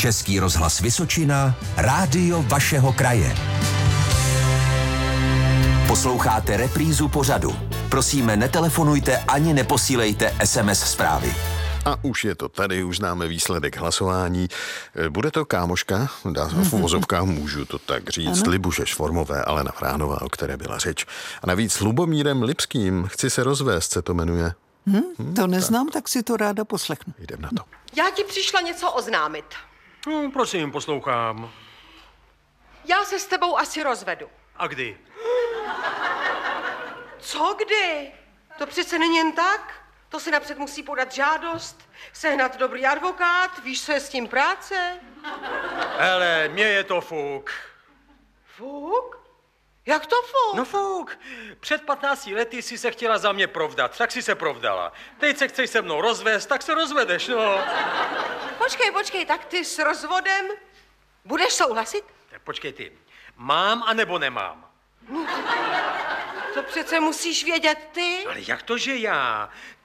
Český rozhlas Vysočina, rádio vašeho kraje. Posloucháte reprízu pořadu. Prosíme, netelefonujte ani neposílejte SMS zprávy. A už je to tady, už známe výsledek hlasování. Bude to kámoška, v uvozovkách můžu to tak říct, Libuše Švormové, Alena Vránová, o které byla řeč. A navíc s Lubomírem Lipským, Chci se rozvést, se to jmenuje. To neznám, tak si to ráda poslechnu. Jdem na to. Já ti přišla něco oznámit. Prosím, poslouchám. Já se s tebou asi rozvedu. A kdy? Co kdy? To přece není jen tak. To se napřed musí podat žádost, sehnat dobrý advokát, víš, co je s tím práce? Hele, mně je to fuk. Fuk? Jak to fuk? No fuk. Před 15 lety si se chtěla za mě provdat, tak si se provdala. Teď se chceš se mnou rozvést, tak se rozvedeš, no. Počkej, tak ty s rozvodem budeš souhlasit? Počkej ty, mám anebo nemám? To přece musíš vědět ty. Ale jak to, že já?